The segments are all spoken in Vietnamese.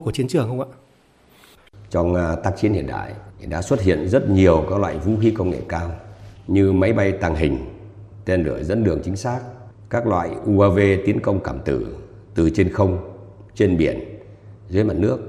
của chiến trường không ạ? Trong tác chiến hiện đại thì đã xuất hiện rất nhiều các loại vũ khí công nghệ cao như máy bay tàng hình, tên lửa dẫn đường chính xác, các loại UAV tiến công cảm tử từ trên không, trên biển, dưới mặt nước,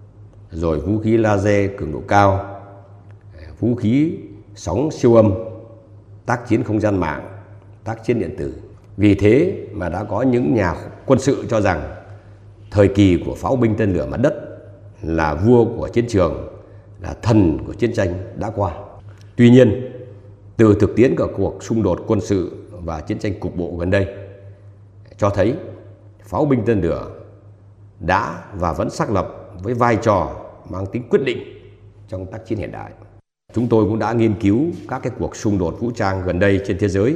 rồi vũ khí laser cường độ cao, vũ khí sóng siêu âm, tác chiến không gian mạng, tác chiến điện tử. Vì thế mà đã có những nhà quân sự cho rằng thời kỳ của pháo binh tên lửa mặt đất là vua của chiến trường, là thần của chiến tranh đã qua. Tuy nhiên, từ thực tiễn của cuộc xung đột quân sự và chiến tranh cục bộ gần đây cho thấy pháo binh tên lửa đã và vẫn xác lập với vai trò mang tính quyết định trong tác chiến hiện đại. Chúng tôi cũng đã nghiên cứu các cuộc xung đột vũ trang gần đây trên thế giới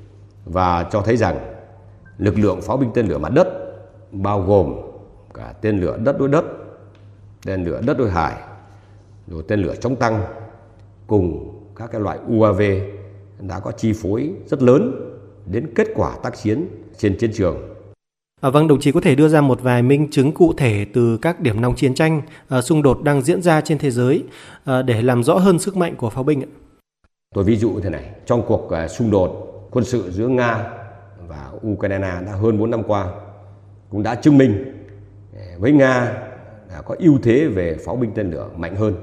và cho thấy rằng lực lượng pháo binh tên lửa mặt đất bao gồm cả tên lửa đất đối đất, tên lửa đất đối hải, rồi tên lửa chống tăng cùng các loại UAV đã có chi phối rất lớn đến kết quả tác chiến trên chiến trường. Vâng, đồng chí có thể đưa ra một vài minh chứng cụ thể từ các điểm nóng chiến tranh, xung đột đang diễn ra trên thế giới để làm rõ hơn sức mạnh của pháo binh ạ? Tôi ví dụ thế này, trong cuộc xung đột quân sự giữa Nga và Ukraine đã hơn 4 năm qua cũng đã chứng minh với Nga đã có ưu thế về pháo binh tên lửa mạnh hơn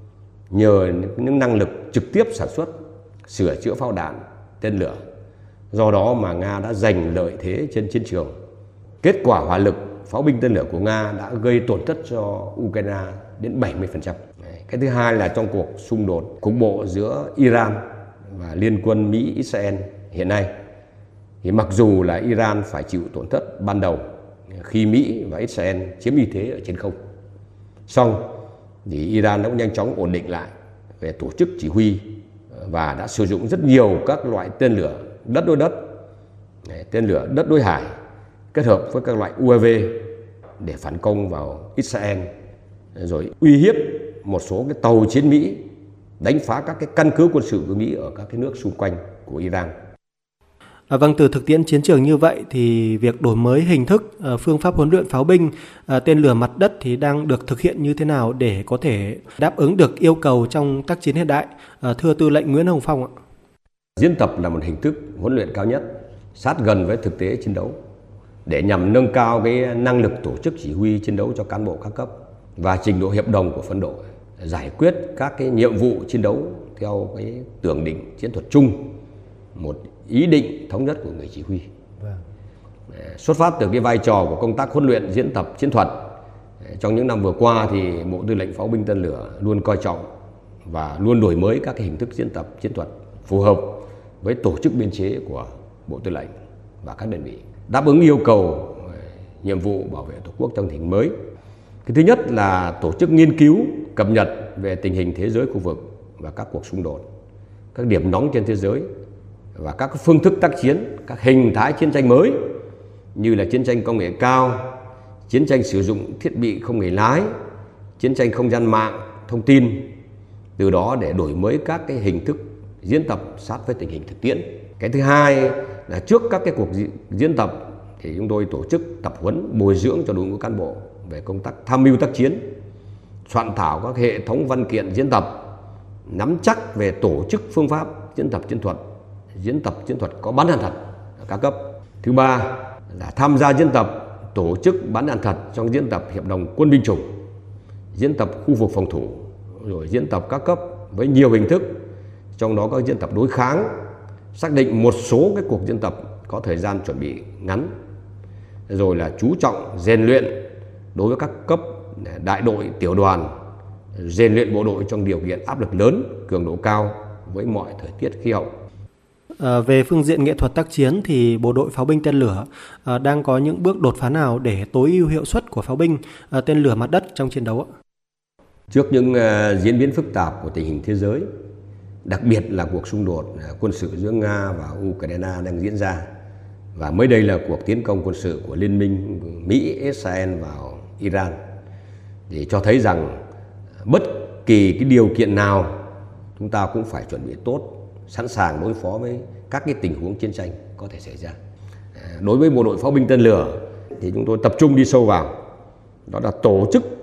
nhờ những năng lực trực tiếp sản xuất, sửa chữa pháo đạn, tên lửa. Do đó mà Nga đã giành lợi thế trên chiến trường. Kết quả hỏa lực pháo binh tên lửa của Nga đã gây tổn thất cho Ukraine đến 70%. Cái thứ hai là trong cuộc xung đột cục bộ giữa Iran và Liên quân Mỹ-Israel hiện nay, thì mặc dù là Iran phải chịu tổn thất ban đầu khi Mỹ và Israel chiếm ưu thế ở trên không, song thì Iran đã cũng nhanh chóng ổn định lại về tổ chức chỉ huy và đã sử dụng rất nhiều các loại tên lửa đất đối đất, tên lửa đất đối hải kết hợp với các loại UAV để phản công vào Israel, rồi uy hiếp một số cái tàu chiến Mỹ, đánh phá các cái căn cứ quân sự của Mỹ ở các cái nước xung quanh của Iran. Vâng, từ thực tiễn chiến trường như vậy thì việc đổi mới hình thức, phương pháp huấn luyện pháo binh, tên lửa mặt đất thì đang được thực hiện như thế nào để có thể đáp ứng được yêu cầu trong tác chiến hiện đại? Thưa Tư lệnh Nguyễn Hồng Phong ạ. Diễn tập là một hình thức huấn luyện cao nhất, sát gần với thực tế chiến đấu để nhằm nâng cao cái năng lực tổ chức chỉ huy chiến đấu cho cán bộ các cấp và trình độ hiệp đồng của phân đội, giải quyết các cái nhiệm vụ chiến đấu theo cái tưởng định chiến thuật chung, một ý định thống nhất của người chỉ huy. Xuất phát từ cái vai trò của công tác huấn luyện diễn tập chiến thuật, trong những năm vừa qua thì Bộ Tư lệnh Pháo binh tên lửa luôn coi trọng và luôn đổi mới các cái hình thức diễn tập chiến thuật phù hợp với tổ chức biên chế của Bộ Tư lệnh và các đơn vị, đáp ứng yêu cầu nhiệm vụ bảo vệ Tổ quốc trong tình hình mới. Cái thứ nhất là tổ chức nghiên cứu, cập nhật về tình hình thế giới khu vực và các cuộc xung đột, các điểm nóng trên thế giới và các phương thức tác chiến, các hình thái chiến tranh mới như là chiến tranh công nghệ cao, chiến tranh sử dụng thiết bị không người lái, chiến tranh không gian mạng, thông tin. Từ đó để đổi mới các cái hình thức diễn tập sát với tình hình thực tiễn. Cái thứ hai là trước các cái cuộc diễn tập thì chúng tôi tổ chức tập huấn bồi dưỡng cho đội ngũ cán bộ về công tác tham mưu tác chiến, soạn thảo các hệ thống văn kiện diễn tập, nắm chắc về tổ chức phương pháp diễn tập chiến thuật có bắn đạn thật ở các cấp. Thứ ba là tham gia diễn tập tổ chức bắn đạn thật trong diễn tập hiệp đồng quân binh chủng, diễn tập khu vực phòng thủ, rồi diễn tập các cấp với nhiều hình thức, trong đó có diễn tập đối kháng, xác định một số cái cuộc diễn tập có thời gian chuẩn bị ngắn, rồi là chú trọng rèn luyện đối với các cấp đại đội, tiểu đoàn, rèn luyện bộ đội trong điều kiện áp lực lớn, cường độ cao với mọi thời tiết khí hậu. Về phương diện nghệ thuật tác chiến thì bộ đội pháo binh tên lửa đang có những bước đột phá nào để tối ưu hiệu suất của pháo binh tên lửa mặt đất trong chiến đấu ạ? Trước những diễn biến phức tạp của tình hình thế giới, đặc biệt là cuộc xung đột quân sự giữa Nga và Ukraine đang diễn ra, và mới đây là cuộc tiến công quân sự của Liên minh Mỹ-Israel vào Iran, thì cho thấy rằng bất kỳ cái điều kiện nào chúng ta cũng phải chuẩn bị tốt, sẵn sàng đối phó với các cái tình huống chiến tranh có thể xảy ra. Đối với bộ đội pháo binh tên lửa thì chúng tôi tập trung đi sâu vào, đó là tổ chức